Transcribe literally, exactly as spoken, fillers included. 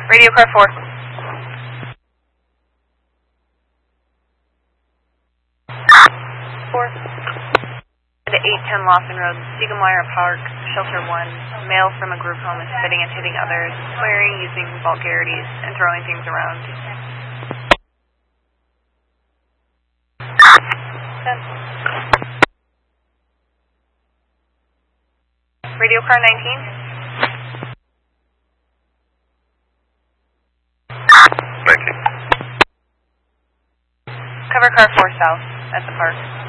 Radio car four. Four. To eight ten Lawson Road, Siegemeier Park, Shelter one. Male from a group home is spitting and hitting others, swearing, using vulgarities, and throwing things around. ten. Radio car nineteen. nineteen. Cover car four south at the park.